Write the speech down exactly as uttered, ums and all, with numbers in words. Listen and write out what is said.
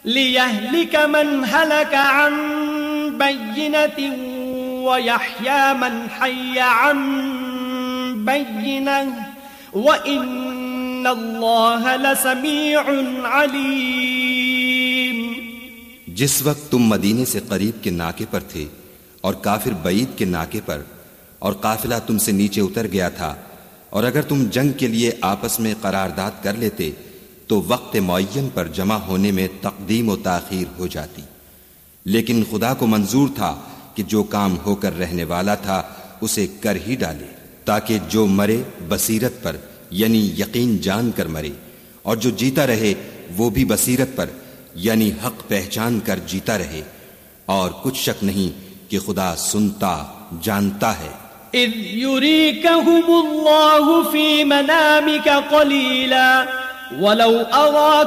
लियहलिक मन हलक अन बय्यिनतिन व यहया मन हय्या अन बय्यिनह व इन्नल्लाह लसमीउन अलीम। जिस वक्त तुम मदीने से करीब के नाके पर थे और काफिर बईद के नाके पर, और काफिला तुमसे नीचे उतर गया था, और अगर तुम जंग के लिए आपस में करारदाद कर लेते तो वक्त मुअय्यन पर जमा होने में तकदीम व ताखीर हो जाती। लेकिन खुदा को मंजूर था कि जो काम होकर रहने वाला था उसे कर ही डाले, ताकि जो मरे बसीरत पर यानी यकीन जान कर मरे, और जो जीता रहे वो भी बसीरत पर यानी हक पहचान कर जीता रहे। और कुछ शक नहीं कि खुदा सुनता जानता है। इज़ युरीकहुमुल्लाहु फी मनामिका क़लीला वलौ अरा